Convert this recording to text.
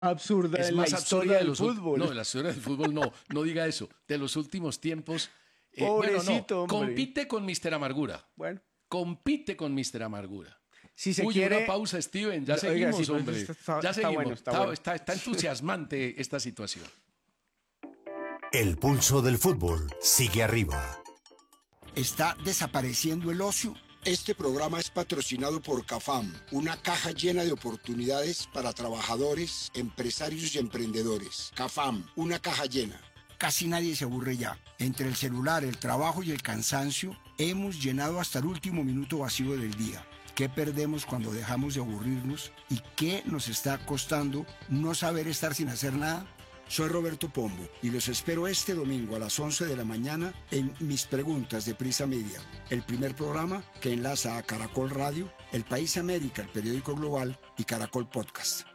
absurda Es en la más absurda historia de del los fútbol. No, de la historia del fútbol no, no diga eso. De los últimos tiempos. Pobrecito, hombre. Compite con Mr. Amargura. Bueno, Compite con Mr. Amargura. si se Uy, quiere... una pausa, Steven. Ya Oiga, seguimos, sí, pero hombre. está Ya seguimos. bueno, está bueno. Está entusiasmante esta situación. El pulso del fútbol sigue arriba. ¿Está desapareciendo el ocio? Este programa es patrocinado por CAFAM, una caja llena de oportunidades para trabajadores, empresarios y emprendedores. CAFAM, una caja llena. Casi nadie se aburre ya. Entre el celular, el trabajo y el cansancio, hemos llenado hasta el último minuto vacío del día. ¿Qué perdemos cuando dejamos de aburrirnos? ¿Y qué nos está costando no saber estar sin hacer nada? Soy Roberto Pombo y los espero este domingo a las 11 de la mañana en Mis Preguntas de Prisa Media, el primer programa que enlaza a Caracol Radio, El País América, el periódico global, y Caracol Podcast.